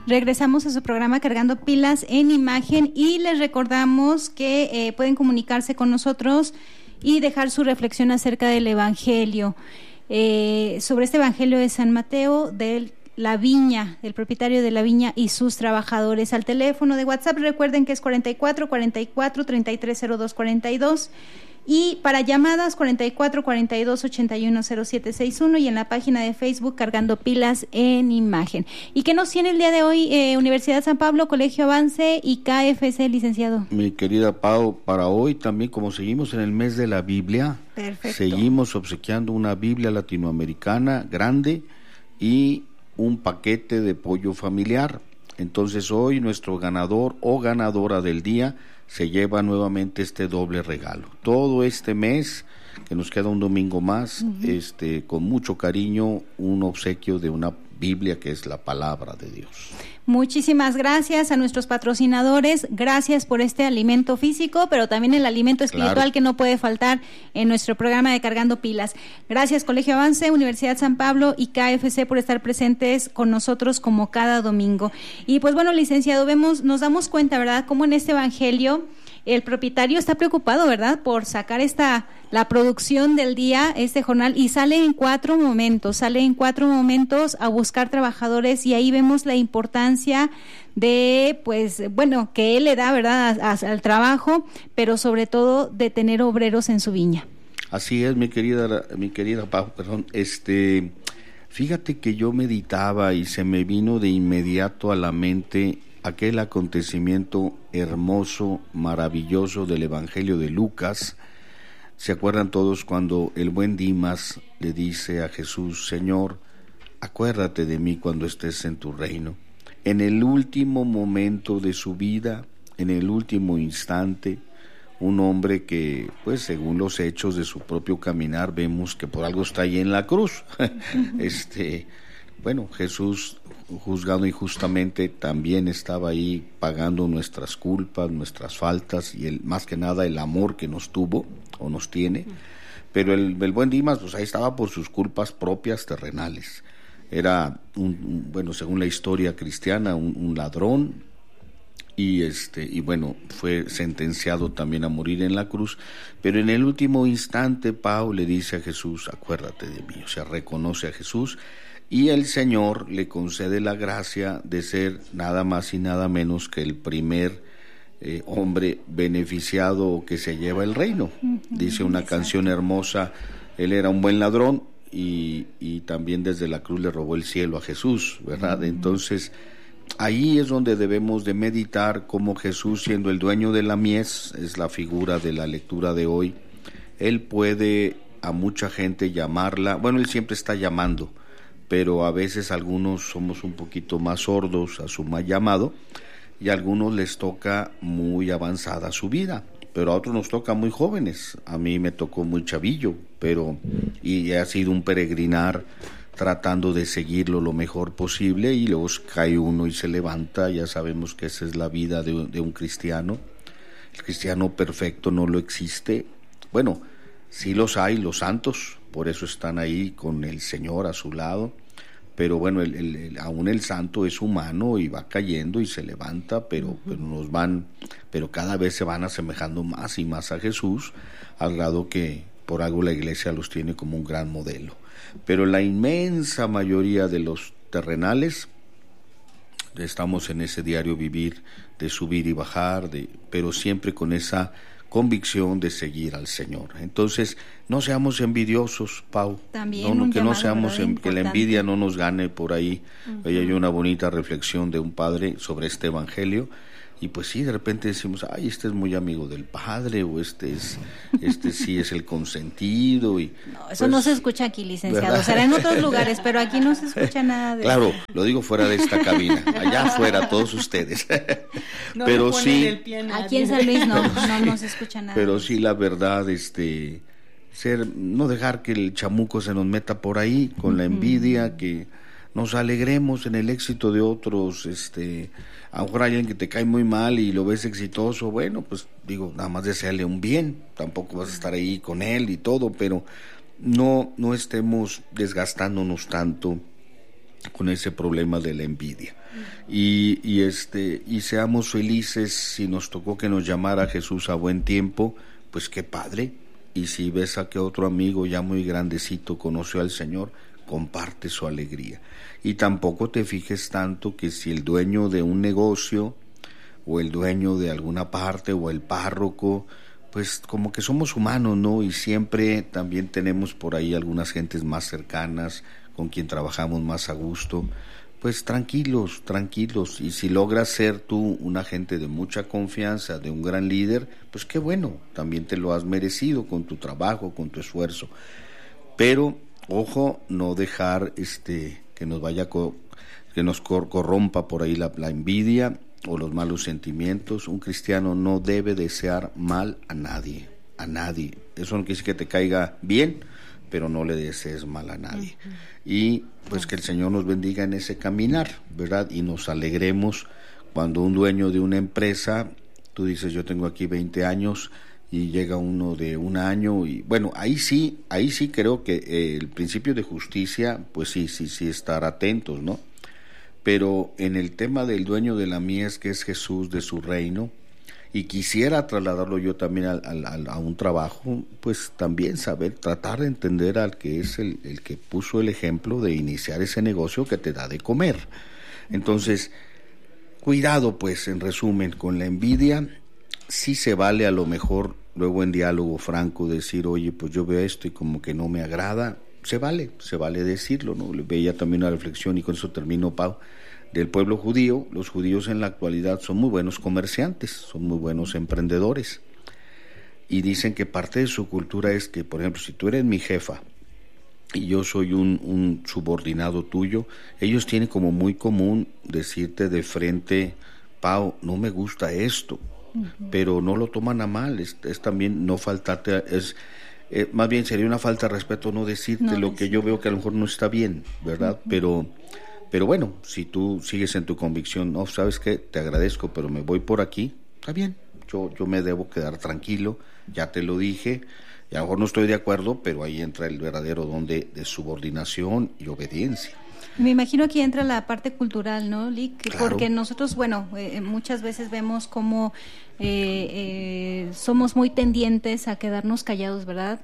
Regresamos a su programa Cargando Pilas en Imagen y les recordamos que pueden comunicarse con nosotros y dejar su reflexión acerca del Evangelio. Sobre este Evangelio de San Mateo, de la viña, del propietario de la viña y sus trabajadores. Al teléfono de WhatsApp, recuerden que es 44 43 02 42. Y para llamadas 44 42 81 0761 y en la página de Facebook Cargando Pilas en Imagen. ¿Y qué nos tiene el día de hoy Universidad San Pablo, Colegio Avance y KFC, licenciado? Mi querida Pau, para hoy también, como seguimos en el mes de la Biblia, perfecto, seguimos obsequiando una Biblia latinoamericana grande y un paquete de pollo familiar. Entonces hoy nuestro ganador o ganadora del día se lleva nuevamente este doble regalo. Todo este mes, que nos queda un domingo más, con mucho cariño, un obsequio de una Biblia que es la palabra de Dios. Muchísimas gracias a nuestros patrocinadores, gracias por este alimento físico, pero también el alimento espiritual, claro, que no puede faltar en nuestro programa de Cargando Pilas. Gracias Colegio Avance, Universidad San Pablo y KFC por estar presentes con nosotros como cada domingo. Y pues bueno, licenciado, nos damos cuenta, ¿verdad?, cómo en este evangelio el propietario está preocupado, ¿verdad?, por sacar la producción del día, este jornal, y sale en cuatro momentos a buscar trabajadores, y ahí vemos la importancia de, pues, bueno, que él le da, ¿verdad?, al trabajo, pero sobre todo de tener obreros en su viña. Así es, mi querida Pau, fíjate que yo meditaba y se me vino de inmediato a la mente aquel acontecimiento hermoso, maravilloso del Evangelio de Lucas. ¿Se acuerdan todos cuando el buen Dimas le dice a Jesús: Señor, acuérdate de mí cuando estés en tu reino? En el último momento de su vida, en el último instante, un hombre que, pues según los hechos de su propio caminar, vemos que por algo está ahí en la cruz. Bueno, Jesús, juzgado injustamente, también estaba ahí pagando nuestras culpas, nuestras faltas y más que nada el amor que nos tuvo o nos tiene. Pero el buen Dimas, pues ahí estaba por sus culpas propias terrenales. Era bueno, según la historia cristiana, un ladrón y bueno, fue sentenciado también a morir en la cruz. Pero en el último instante, Pau le dice a Jesús: acuérdate de mí. O sea, reconoce a Jesús. Y el Señor le concede la gracia de ser nada más y nada menos que el primer hombre beneficiado que se lleva el reino. Dice una canción hermosa: él era un buen ladrón y también desde la cruz le robó el cielo a Jesús, ¿verdad? Entonces ahí es donde debemos de meditar cómo Jesús, siendo el dueño de la mies, es la figura de la lectura de hoy, él puede a mucha gente llamarla, bueno, él siempre está llamando, pero a veces algunos somos un poquito más sordos a su mal llamado y a algunos les toca muy avanzada su vida, pero a otros nos toca muy jóvenes. A mí me tocó muy chavillo, y ha sido un peregrinar tratando de seguirlo lo mejor posible, y luego cae uno y se levanta. Ya sabemos que esa es la vida de un cristiano. El cristiano perfecto no lo existe. Bueno, sí los hay, los santos, por eso están ahí con el Señor a su lado, pero bueno, aún el santo es humano y va cayendo y se levanta, pero cada vez se van asemejando más y más a Jesús, al grado que por algo la iglesia los tiene como un gran modelo. Pero la inmensa mayoría de los terrenales estamos en ese diario vivir de subir y bajar, pero siempre con esa convicción de seguir al Señor. Entonces, no seamos envidiosos, Pau. También que no seamos que la envidia no nos gane por ahí. Hay una bonita reflexión de un padre sobre este evangelio. Y pues sí, de repente decimos: ay, este es muy amigo del padre, o este sí es el consentido. Y no, eso pues, no se escucha aquí, licenciado. ¿Verdad? Será en otros lugares, pero aquí no se escucha nada de claro, eso. Lo digo fuera de esta cabina, allá afuera, todos ustedes. No, pero sí, aquí en San Luis no se escucha nada. Pero sí, la verdad, no dejar que el chamuco se nos meta por ahí con la envidia, que nos alegremos en el éxito de otros. A lo mejor hay alguien que te cae muy mal y lo ves exitoso, bueno, pues digo, nada más desearle un bien, tampoco vas a estar ahí con él y todo, pero no estemos desgastándonos tanto con ese problema de la envidia. Y seamos felices. Si nos tocó que nos llamara Jesús a buen tiempo, pues qué padre. Y si ves a que otro amigo ya muy grandecito conoció al Señor, comparte su alegría. Y tampoco te fijes tanto que si el dueño de un negocio o el dueño de alguna parte o el párroco, pues como que somos humanos, ¿no? Y siempre también tenemos por ahí algunas gentes más cercanas con quien trabajamos más a gusto. Pues tranquilos, y si logras ser tú un agente de mucha confianza, de un gran líder, pues qué bueno, también te lo has merecido con tu trabajo, con tu esfuerzo. Pero ojo, no dejar que nos vaya que nos corrompa por ahí la envidia o los malos sentimientos. Un cristiano no debe desear mal a nadie. Eso no quiere decir que te caiga bien, pero no le desees mal a nadie. Y pues que el Señor nos bendiga en ese caminar, ¿verdad? Y nos alegremos cuando un dueño de una empresa, tú dices, yo tengo aquí 20 años y llega uno de 1 año, y bueno, ahí sí creo que el principio de justicia, pues sí, estar atentos, ¿no? Pero en el tema del dueño de la mies, que es Jesús, de su reino, y quisiera trasladarlo yo también a un trabajo, pues también tratar de entender al que es el que puso el ejemplo de iniciar ese negocio que te da de comer. Entonces, cuidado pues, en resumen, con la envidia. Sí se vale a lo mejor luego en diálogo franco decir, oye, pues yo veo esto y como que no me agrada. Se vale decirlo, ¿no? Veía también una reflexión, y con eso termino, Pau, del pueblo judío. Los judíos en la actualidad son muy buenos comerciantes, son muy buenos emprendedores, y dicen que parte de su cultura es que, por ejemplo, si tú eres mi jefa y yo soy un subordinado tuyo, ellos tienen como muy común decirte de frente, Pau, no me gusta esto, pero no lo toman a mal. Es también no faltarte, más bien sería una falta de respeto no decirte lo que yo veo que a lo mejor no está bien, ¿verdad? Pero bueno, si tú sigues en tu convicción, no, ¿sabes qué? Te agradezco, pero me voy por aquí, está bien, yo me debo quedar tranquilo, ya te lo dije, y a lo mejor no estoy de acuerdo, pero ahí entra el verdadero don de subordinación y obediencia. Me imagino que entra la parte cultural, ¿no, Lic? Claro. Porque nosotros, muchas veces vemos cómo somos muy tendientes a quedarnos callados, ¿verdad?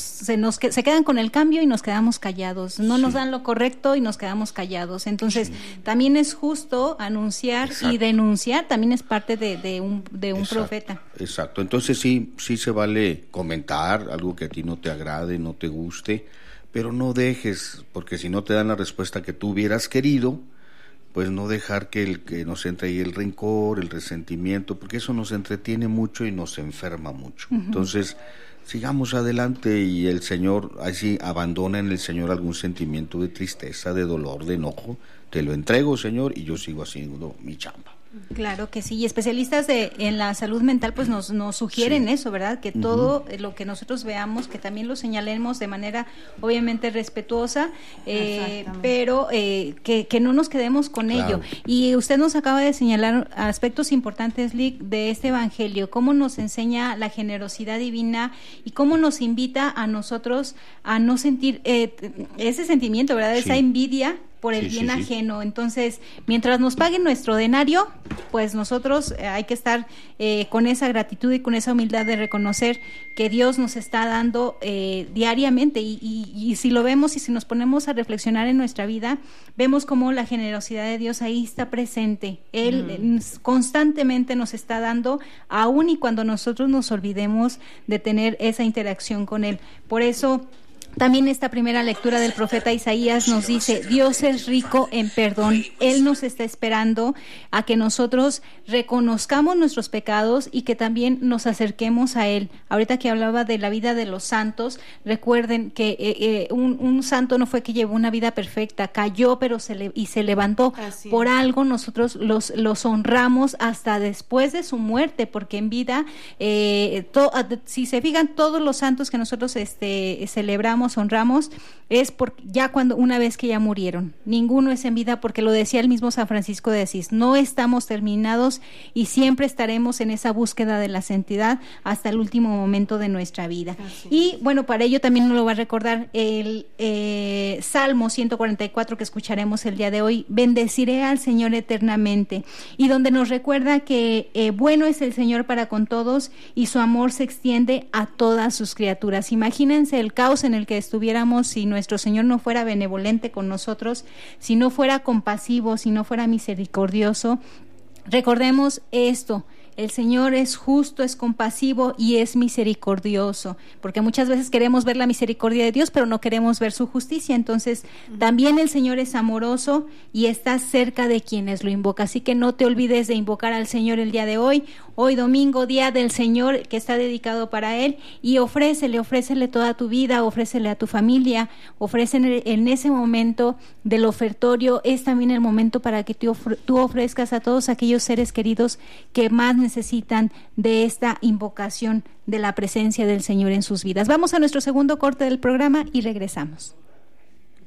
Se quedan con el cambio y nos quedamos callados. No nos dan lo correcto y nos quedamos callados. Entonces, también es justo anunciar. Exacto. Y denunciar, también es parte de un profeta. Exacto. Entonces sí se vale comentar algo que a ti no te agrade, no te guste, pero no dejes, porque si no te dan la respuesta que tú hubieras querido, pues no dejar que nos entre ahí el rencor, el resentimiento, porque eso nos entretiene mucho y nos enferma mucho. Entonces, sigamos adelante, y el Señor, así abandona en el Señor algún sentimiento de tristeza, de dolor, de enojo, te lo entrego, Señor, y yo sigo haciendo mi chamba. Claro que sí, y especialistas en la salud mental pues nos sugieren eso, ¿verdad? Que todo lo que nosotros veamos, que también lo señalemos de manera obviamente respetuosa, pero que no nos quedemos con ello. Y usted nos acaba de señalar aspectos importantes, Lic, de este evangelio, cómo nos enseña la generosidad divina y cómo nos invita a nosotros a no sentir ese sentimiento, ¿verdad? Esa envidia por el bien ajeno. Entonces, mientras nos paguen nuestro denario, pues nosotros hay que estar con esa gratitud y con esa humildad de reconocer que Dios nos está dando diariamente, y si lo vemos y si nos ponemos a reflexionar en nuestra vida, vemos cómo la generosidad de Dios ahí está presente. Él constantemente nos está dando, aun y cuando nosotros nos olvidemos de tener esa interacción con Él. Por eso también esta primera lectura del profeta Isaías nos dice, Dios es rico en perdón. Él nos está esperando a que nosotros reconozcamos nuestros pecados y que también nos acerquemos a Él. Ahorita que hablaba de la vida de los santos, recuerden que un santo no fue que llevó una vida perfecta, cayó pero se levantó. Así por algo nosotros los honramos hasta después de su muerte, porque en vida, si se fijan, todos los santos que nosotros celebramos honramos, es ya cuando una vez que ya murieron. Ninguno es en vida, porque lo decía el mismo San Francisco de Asís, no estamos terminados y siempre estaremos en esa búsqueda de la santidad hasta el último momento de nuestra vida. Y bueno, para ello también nos lo va a recordar el Salmo 144 que escucharemos el día de hoy: bendeciré al Señor eternamente, y donde nos recuerda que bueno es el Señor para con todos y su amor se extiende a todas sus criaturas. Imagínense el caos en el que estuviéramos si nuestro Señor no fuera benevolente con nosotros, si no fuera compasivo, si no fuera misericordioso. Recordemos esto: el Señor es justo, es compasivo y es misericordioso, porque muchas veces queremos ver la misericordia de Dios, pero no queremos ver su justicia. Entonces, también el Señor es amoroso y está cerca de quienes lo invocan. Así que no te olvides de invocar al Señor el día de hoy domingo, día del Señor, que está dedicado para Él, y ofrécele toda tu vida, ofrécele a tu familia, ofrécele en ese momento del ofertorio. Es también el momento para que tú ofrezcas a todos aquellos seres queridos que más necesitan de esta invocación de la presencia del Señor en sus vidas. Vamos a nuestro segundo corte del programa y regresamos.